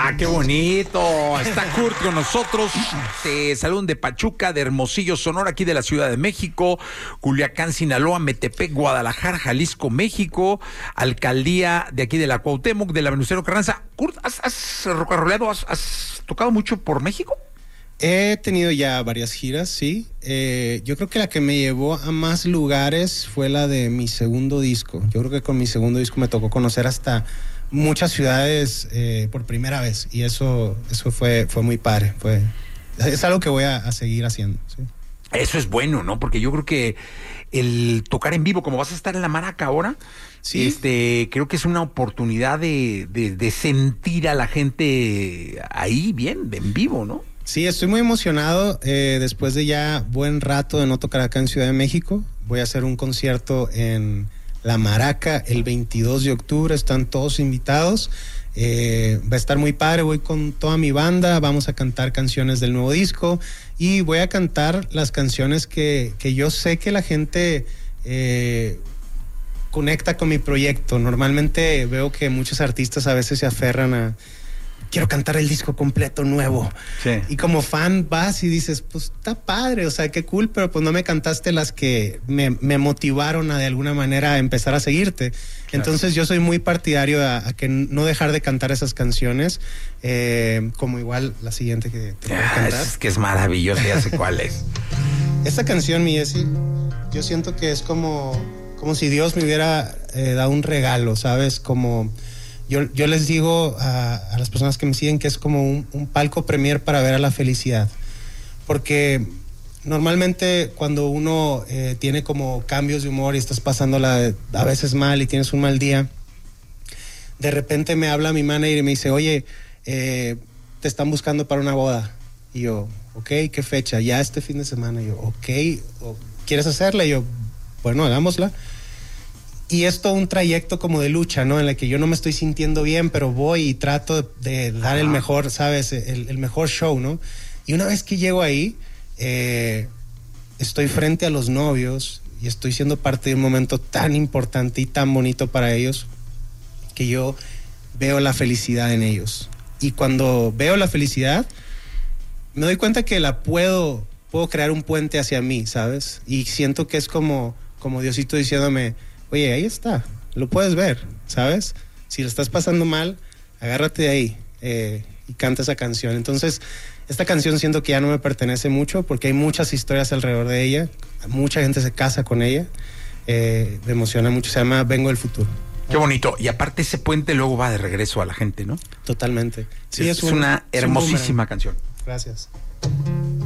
qué bonito. Está Kurt con nosotros. Saludan de Pachuca, de Hermosillo, Sonora, aquí de la Ciudad de México, Culiacán, Sinaloa, Metepec, Guadalajara, Jalisco, México, Alcaldía de aquí de la Cuauhtémoc, de la Venustiano Carranza. Kurt, ¿has rocaroleado, has tocado mucho por México? He tenido ya varias giras, sí. Yo creo que la que me llevó a más lugares fue la de mi segundo disco. Yo creo que con mi segundo disco me tocó conocer hasta muchas ciudades por primera vez. Y eso fue muy padre. Es algo que voy a seguir haciendo, sí. Eso es bueno, ¿no? Porque yo creo que el tocar en vivo, como vas a estar en la Maraca ahora, sí, creo que es una oportunidad de sentir a la gente ahí bien, en vivo, ¿no? Sí, estoy muy emocionado. Después de ya buen rato de no tocar acá en Ciudad de México, voy a hacer un concierto en La Maraca el 22 de octubre. Están todos invitados. Va a estar muy padre. Voy con toda mi banda. Vamos a cantar canciones del nuevo disco y voy a cantar las canciones que yo sé que la gente conecta con mi proyecto. Normalmente veo que muchos artistas a veces se aferran a: quiero cantar el disco completo nuevo. Sí. Y como fan vas y dices, pues está padre, o sea, qué cool, pero pues no me cantaste las que me motivaron a de alguna manera a empezar a seguirte. Claro. Entonces yo soy muy partidario a que no dejar de cantar esas canciones, como igual la siguiente que te voy a cantar. Es que es maravilloso, ya sé cuál es. Esta canción, mi Jessy, yo siento que es como si Dios me hubiera dado un regalo, ¿sabes? Como Yo les digo a las personas que me siguen que es como un palco premier para ver a la felicidad. Porque normalmente cuando uno tiene como cambios de humor y estás pasándola a veces mal y tienes un mal día, de repente me habla mi manager y me dice: oye, te están buscando para una boda. Y yo, ok, ¿qué fecha? Ya este fin de semana. Y yo, ok, ¿quieres hacerla? Y yo, bueno, hagámosla. Y es todo un trayecto como de lucha, ¿no? En la que yo no me estoy sintiendo bien, pero voy y trato de dar el mejor, ¿sabes? El mejor show, ¿no? Y una vez que llego ahí, estoy frente a los novios y estoy siendo parte de un momento tan importante y tan bonito para ellos que yo veo la felicidad en ellos. Y cuando veo la felicidad, me doy cuenta que puedo crear un puente hacia mí, ¿sabes? Y siento que es como Diosito diciéndome: oye, ahí está, lo puedes ver, ¿sabes? Si lo estás pasando mal, agárrate de ahí y canta esa canción. Entonces, esta canción siento que ya no me pertenece mucho porque hay muchas historias alrededor de ella, mucha gente se casa con ella, me emociona mucho, se llama Vengo del Futuro. Qué bonito, y aparte ese puente luego va de regreso a la gente, ¿no? Totalmente. Sí, es una hermosísima canción. Gracias.